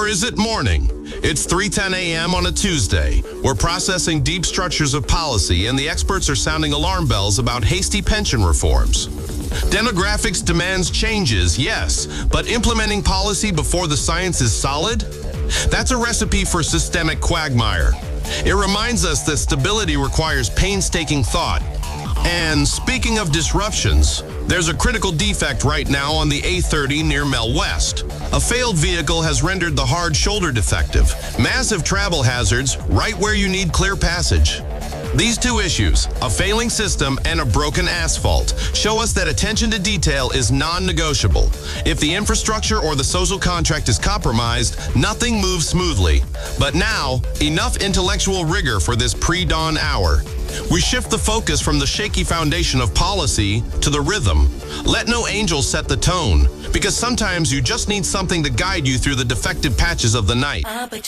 Or is it morning? It's 3:10 a.m. on a Tuesday. We're processing deep structures of policy, and the experts are sounding alarm bells about hasty pension reforms. Demographics demands changes, yes, but implementing policy before the science is solid? That's a recipe for systemic quagmire. It reminds us that stability requires painstaking thought. And speaking of disruptions, there's a critical defect right now on the A30 near Mel West. A failed vehicle has rendered the hard shoulder defective. Massive travel hazards right where you need clear passage. These two issues, a failing system and a broken asphalt, show us that attention to detail is non-negotiable. If the infrastructure or the social contract is compromised, nothing moves smoothly. But now, enough intellectual rigor for this pre-dawn hour. We shift the focus from the shaky foundation of policy to the rhythm. Let no angel set the tone, because sometimes you just need something to guide you through the defective patches of the night.